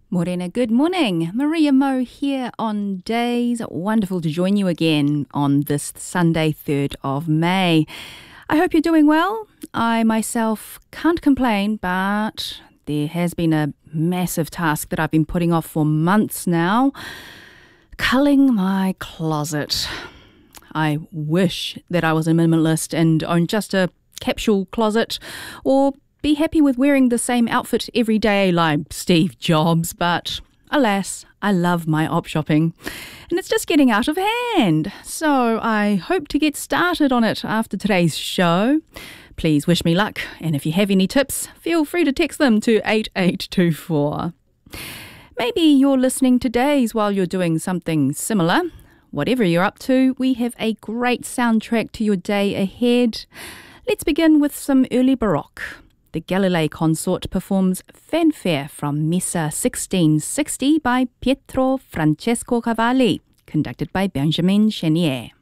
Morena, good morning. Maria Mo here on Days. Wonderful to join you again on this Sunday, 3rd of May. I hope you're doing well. I myself can't complain, but there has been a massive task that I've been putting off for months now. Culling my closet. I wish that I was a minimalist and owned just a capsule closet, or be happy with wearing the same outfit every day like Steve Jobs, but alas, I love my op shopping and it's just getting out of hand. So I hope to get started on it after today's show. Please wish me luck, and if you have any tips, feel free to text them to 8824. Maybe you're listening to Days while you're doing something similar. Whatever you're up to, we have a great soundtrack to your day ahead. Let's begin with some early Baroque. The Galilei Consort performs Fanfare from Messa 1660 by Pietro Francesco Cavalli, conducted by Benjamin Chenier.